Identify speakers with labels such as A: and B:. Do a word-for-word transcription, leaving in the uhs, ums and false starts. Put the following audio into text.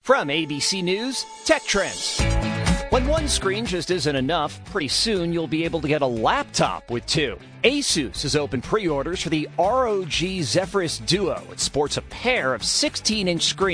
A: From A B C News, Tech Trends. When one screen just isn't enough, pretty soon you'll be able to get a laptop with two. Asus has opened pre-orders for the R O G Zephyrus Duo. It sports a pair of sixteen-inch screens